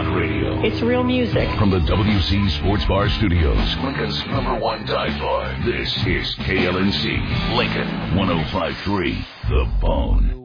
Radio. It's real music. From the WC Sports Bar Studios, Lincoln's #1 dive bar. This is KLNC, Lincoln 105.3, The Bone.